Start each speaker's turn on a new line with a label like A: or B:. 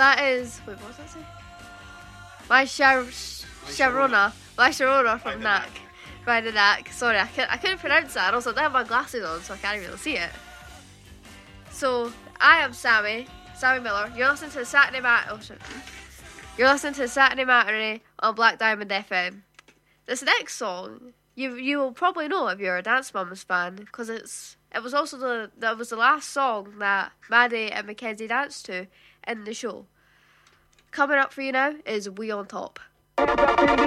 A: that is... Wait, what does that say? My Sharona from Knack. By the Knack. Sorry, I couldn't pronounce that. And also, I don't have my glasses on, so I can't really see it. So, I am Sammy Miller. You're listening to Saturday Matinee on Black Diamond FM. This next song, you will probably know if you're a Dance Moms fan, because it was the last song that Maddie and Mackenzie danced to in the show. Coming up for you now is We on Top.